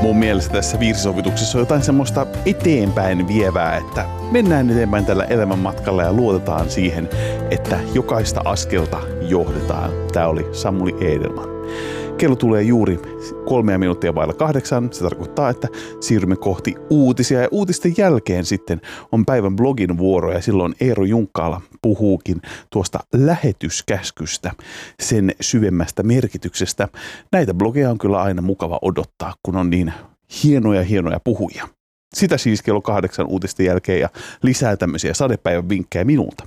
mun mielestä tässä virsisovituksessa on jotain semmoista eteenpäin vievää, että mennään eteenpäin tällä elämänmatkalla ja luotetaan siihen, että jokaista askelta johdetaan. Tämä oli Samuli Edelman. Kello tulee juuri 8:03. Se tarkoittaa, että siirrymme kohti uutisia. Ja uutisten jälkeen sitten on päivän blogin vuoro. Ja silloin Eero Junkkaala puhuukin tuosta lähetyskäskystä, sen syvemmästä merkityksestä. Näitä blogeja on kyllä aina mukava odottaa, kun on niin hienoja puhujia. Sitä siis kello 8 uutisten jälkeen ja lisää tämmöisiä sadepäivän vinkkejä minulta.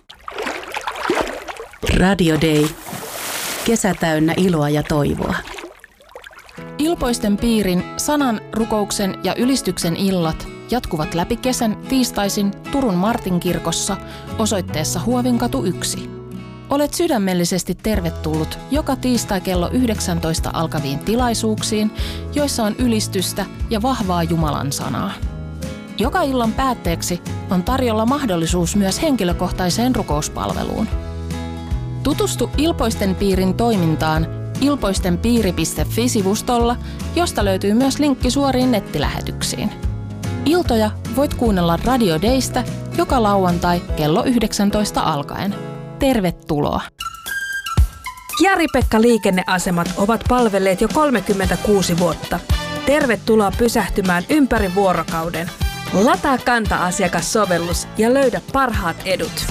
Radio Day. Kesä täynnä iloa ja toivoa. Ilpoisten piirin sanan, rukouksen ja ylistyksen illat jatkuvat läpi kesän tiistaisin Turun Martinkirkossa osoitteessa Huovinkatu 1. Olet sydämellisesti tervetullut joka tiistai kello 19 alkaviin tilaisuuksiin, joissa on ylistystä ja vahvaa Jumalan sanaa. Joka illan päätteeksi on tarjolla mahdollisuus myös henkilökohtaiseen rukouspalveluun. Tutustu Ilpoisten piirin toimintaan ilpoistenpiiri.fi-sivustolla, josta löytyy myös linkki suoriin nettilähetyksiin. Iltoja voit kuunnella Radio Daystä joka lauantai kello 19 alkaen. Tervetuloa! Jari-Pekka Liikenneasemat ovat palvelleet jo 36 vuotta. Tervetuloa pysähtymään ympäri vuorokauden. Lataa Kanta-asiakassovellus ja löydä parhaat edut.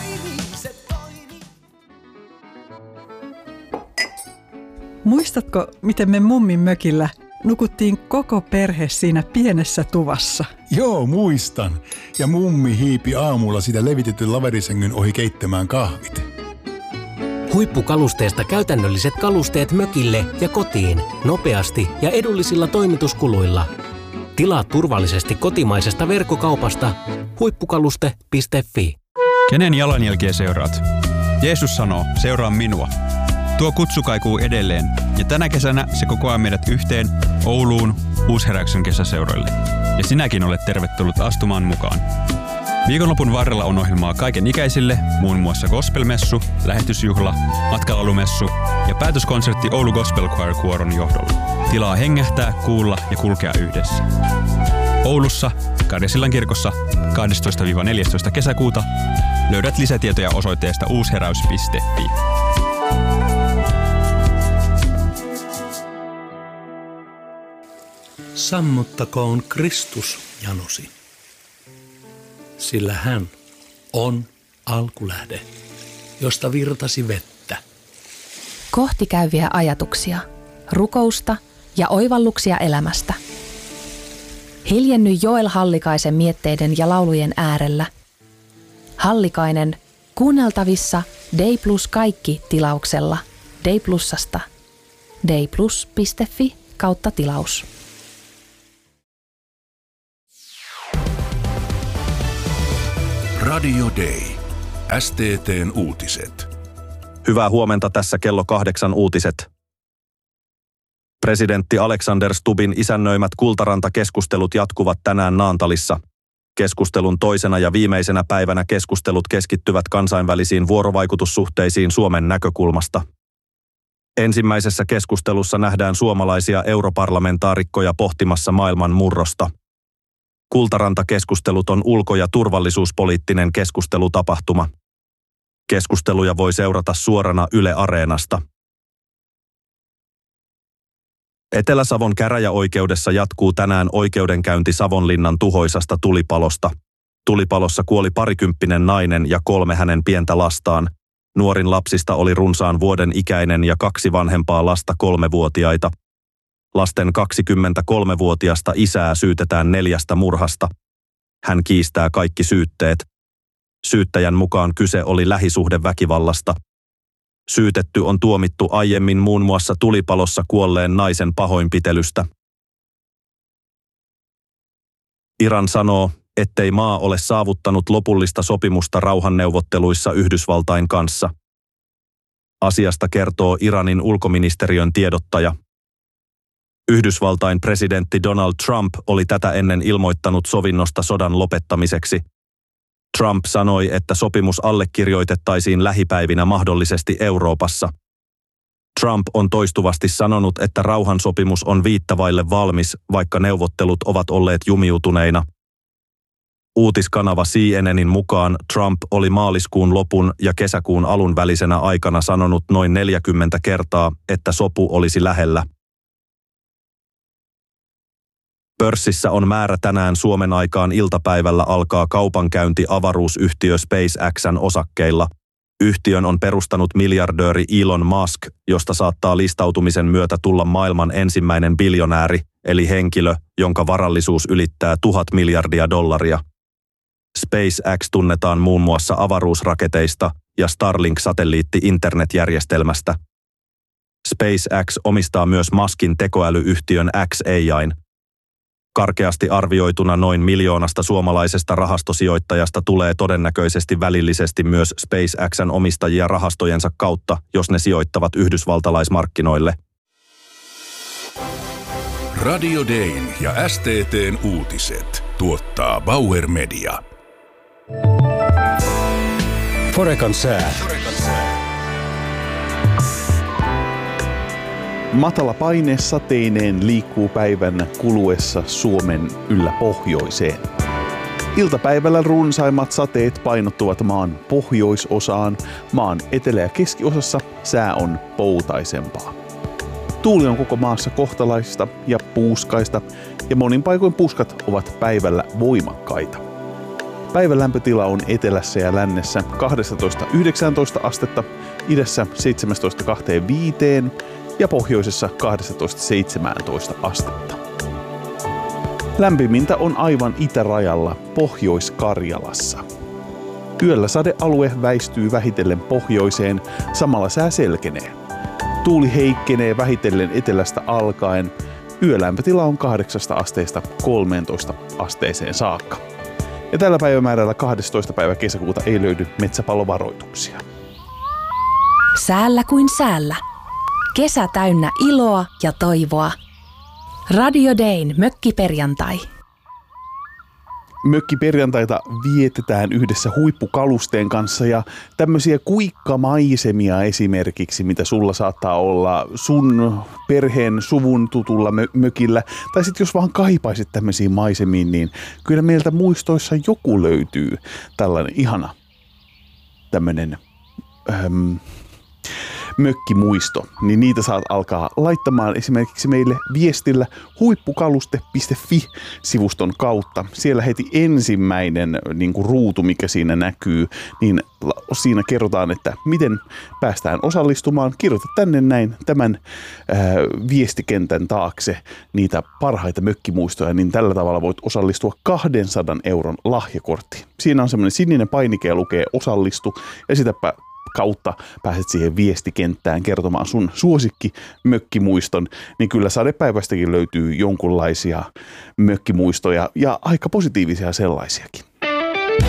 Muistatko, miten me mummin mökillä nukuttiin koko perhe siinä pienessä tuvassa? Joo, muistan. Ja mummi hiipi aamulla sitä levitetyn laverisängyn ohi keittämään kahvit. Huippukalusteesta käytännölliset kalusteet mökille ja kotiin, nopeasti ja edullisilla toimituskuluilla. Tilaa turvallisesti kotimaisesta verkkokaupasta huippukaluste.fi. Kenen jalanjälkiä seuraat? Jeesus sanoo, seuraa minua. Tuo kutsu kaikuu edelleen, ja tänä kesänä se kokoaa meidät yhteen Ouluun Uusheräyksen kesäseuroille. Ja sinäkin olet tervetullut astumaan mukaan. Viikonlopun varrella on ohjelmaa kaiken ikäisille, muun muassa gospelmessu, lähetysjuhla, matkalaulumessu ja päätöskonsertti Oulu Gospel Choir Kuoron johdolla. Tilaa hengähtää, kuulla ja kulkea yhdessä. Oulussa, Karjasillan kirkossa 12-14 kesäkuuta löydät lisätietoja osoitteesta uusheräys.fi. Sammuttakoon Kristus janosi, sillä hän on alkulähde, josta virtasi vettä. Kohti käyviä ajatuksia, rukousta ja oivalluksia elämästä. Hiljenny Joel Hallikaisen mietteiden ja laulujen äärellä. Hallikainen kuunneltavissa Day Plus kaikki -tilauksella Day Plusasta. dayplus.fi/tilaus. Radio Day. STT:n uutiset. Hyvää huomenta, tässä kello 8 uutiset. Presidentti Alexander Stubbin isännöimät Kultaranta-keskustelut jatkuvat tänään Naantalissa. Keskustelun toisena ja viimeisenä päivänä keskustelut keskittyvät kansainvälisiin vuorovaikutussuhteisiin Suomen näkökulmasta. Ensimmäisessä keskustelussa nähdään suomalaisia europarlamentaarikkoja pohtimassa maailman murrosta. Kultaranta-keskustelut on ulko- ja turvallisuuspoliittinen keskustelutapahtuma. Keskusteluja voi seurata suorana Yle Areenasta. Etelä-Savon käräjäoikeudessa jatkuu tänään oikeudenkäynti Savonlinnan tuhoisasta tulipalosta. Tulipalossa kuoli parikymppinen nainen ja 3 hänen pientä lastaan. Nuorin lapsista oli runsaan vuoden ikäinen ja 2 vanhempaa lasta 3-vuotiaita. Lasten 23-vuotiasta isää syytetään 4 murhasta. Hän kiistää kaikki syytteet. Syyttäjän mukaan kyse oli lähisuhdeväkivallasta. Syytetty on tuomittu aiemmin muun muassa tulipalossa kuolleen naisen pahoinpitelystä. Iran sanoo, ettei maa ole saavuttanut lopullista sopimusta rauhanneuvotteluissa Yhdysvaltain kanssa. Asiasta kertoo Iranin ulkoministeriön tiedottaja. Yhdysvaltain presidentti Donald Trump oli tätä ennen ilmoittanut sovinnosta sodan lopettamiseksi. Trump sanoi, että sopimus allekirjoitettaisiin lähipäivinä mahdollisesti Euroopassa. Trump on toistuvasti sanonut, että rauhansopimus on viittavaille valmis, vaikka neuvottelut ovat olleet jumiutuneina. Uutiskanava CNNin mukaan Trump oli maaliskuun lopun ja kesäkuun alun välisenä aikana sanonut noin 40 kertaa, että sopu olisi lähellä. Pörssissä on määrä tänään Suomen aikaan iltapäivällä alkaa kaupankäynti avaruusyhtiö SpaceX:n osakkeilla. Yhtiön on perustanut miljardööri Elon Musk, josta saattaa listautumisen myötä tulla maailman ensimmäinen biljonääri, eli henkilö, jonka varallisuus ylittää $1,000 miljardia. SpaceX tunnetaan muun muassa avaruusraketeista ja Starlink-satelliitti-internetjärjestelmästä. SpaceX omistaa myös Muskin tekoälyyhtiön xAI:n. Karkeasti arvioituna noin 1 miljoonasta suomalaisesta rahastosijoittajasta tulee todennäköisesti välillisesti myös SpaceX:n omistajia rahastojensa kautta, jos ne sijoittavat yhdysvaltalaismarkkinoille. Radio Dayn ja STT:n uutiset tuottaa Bauer Media. Forekan sää. Matala paine sateineen liikkuu päivän kuluessa Suomen yllä pohjoiseen. Iltapäivällä runsaimmat sateet painottuvat maan pohjoisosaan, maan etelä- ja keskiosassa sää on poutaisempaa. Tuuli on koko maassa kohtalaista ja puuskaista, ja monin paikoin puskat ovat päivällä voimakkaita. Päivän lämpötila on etelässä ja lännessä 12–19 astetta, idässä 17–25 ja pohjoisessa 12–17 astetta. Lämpimintä on aivan itärajalla Pohjois-Karjalassa. Yöllä sadealue väistyy vähitellen pohjoiseen, samalla sää selkenee. Tuuli heikkenee vähitellen etelästä alkaen. Yölämpötila on 8 asteesta 13 asteeseen saakka. Ja tällä päivämäärällä 12. päivä kesäkuuta ei löydy metsäpalovaroituksia. Säällä kuin säällä. Kesä täynnä iloa ja toivoa. Radio Dayn mökkiperjantai. Mökkiperjantaita vietetään yhdessä huippukalusteen kanssa ja tämmöisiä kuikkamaisemia esimerkiksi, mitä sulla saattaa olla sun perheen suvun tutulla mökillä. Tai sitten jos vaan kaipaisit tämmöisiin maisemiin, niin kyllä meiltä muistoissa joku löytyy tällainen ihana tämmöinen mökkimuisto, niin niitä saat alkaa laittamaan esimerkiksi meille viestillä huippukaluste.fi-sivuston kautta. Siellä heti ensimmäinen ruutu, mikä siinä näkyy, niin siinä kerrotaan, että miten päästään osallistumaan. Kirjoita tänne näin tämän viestikentän taakse niitä parhaita mökkimuistoja, niin tällä tavalla voit osallistua 200 € lahjakorttiin. Siinä on semmoinen sininen painike ja lukee osallistu ja sitäpä kautta pääset siihen viestikenttään kertomaan sun suosikki mökkimuiston, niin kyllä sadepäivästäkin löytyy jonkunlaisia mökkimuistoja ja aika positiivisia sellaisiakin.